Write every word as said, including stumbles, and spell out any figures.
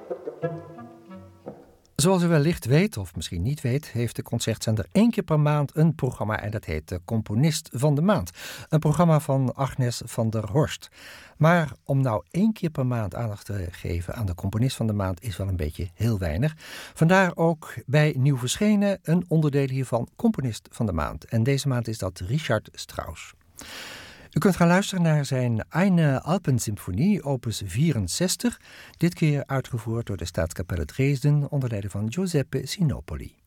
Zoals u wellicht weet, of misschien niet weet, heeft de Concertzender één keer per maand een programma en dat heet de Componist van de Maand. Een programma van Agnes van der Horst. Maar om nou één keer per maand aandacht te geven aan de Componist van de Maand is wel een beetje heel weinig. Vandaar ook bij Nieuw Verschenen een onderdeel hiervan, Componist van de Maand. En deze maand is dat Richard Strauss. U kunt gaan luisteren naar zijn Eine Alpensymphonie, opus vierenzestig, dit keer uitgevoerd door de Staatskapelle Dresden onder leiding van Giuseppe Sinopoli.